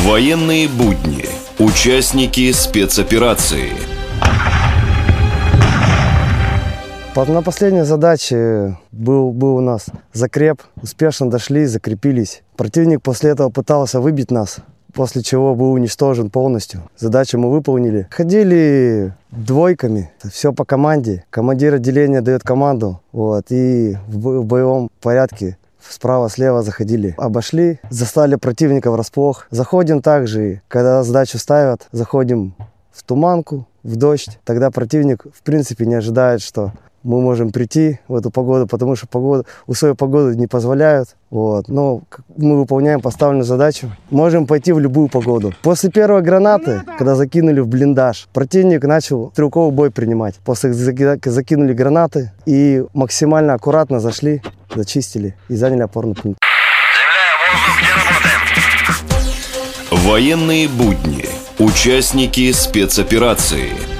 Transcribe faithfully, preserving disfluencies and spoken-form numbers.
Военные будни. Участники спецоперации. На последней задаче был, был у нас закреп. Успешно дошли, закрепились. Противник после этого пытался выбить нас, после чего был уничтожен полностью. Задачу мы выполнили. Ходили двойками, все по команде. Командир отделения дает команду, вот, и в боевом порядке справа-слева заходили. Обошли, застали противника врасплох. Заходим также, когда задачу ставят, заходим в туманку, в дождь. Тогда противник, в принципе, не ожидает, что мы можем прийти в эту погоду, потому что погода, условия погоды не позволяют. Вот. Но мы выполняем поставленную задачу. Можем пойти в любую погоду. После первой гранаты, когда закинули в блиндаж, противник начал стрелковый бой принимать. После закинули гранаты и максимально аккуратно зашли, зачистили и заняли опорный пункт. Военные будни. Участники спецоперации.